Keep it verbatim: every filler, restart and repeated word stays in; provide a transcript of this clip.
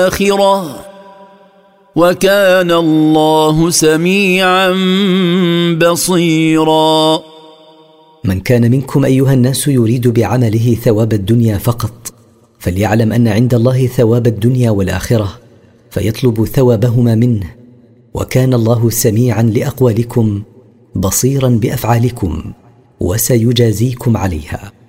الآخرة وكان الله سميعا بصيرا. من كان منكم أيها الناس يريد بعمله ثواب الدنيا فقط فليعلم أن عند الله ثواب الدنيا والآخرة فيطلب ثوابهما منه، وكان الله سميعا لأقوالكم بصيرا بأفعالكم وسيجازيكم عليها.